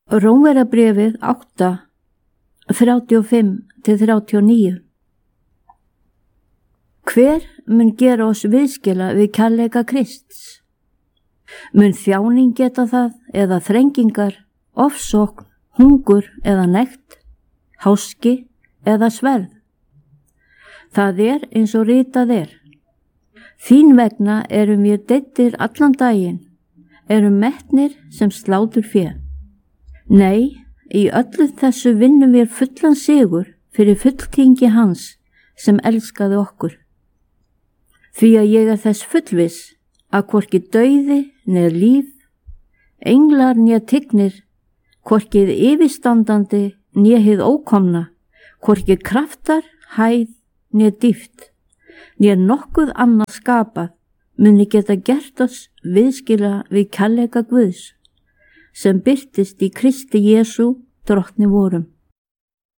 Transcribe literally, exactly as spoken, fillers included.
Rómverjabréfið átta, þrjátíu og fimm til þrjátíu og níu. Hver mun gera oss viðskila við kærleika Krists? Mun þjáning geta það eða þrengingar, ofsókn, hungur eða nekt, háski eða sverð? Það er eins og ritað er. Þín vegna erum við deyddir allan daginn, erum metnir sem slátur fé. Nei, í öllu þessu vinnum við fullan sigur fyrir fulltingi hans sem elskaði okkur. Því að ég er þess fullviss að hvorki dauði neð líf, englar né tignir, hvorki yfirstandandi né hið ókomna, hvorki kraftar, hæð né dýpt, né nokkuð annað skapað muni geta gert oss viðskila við kærleika Guðs, sem birtist í Kristi Jesú drottni vorum.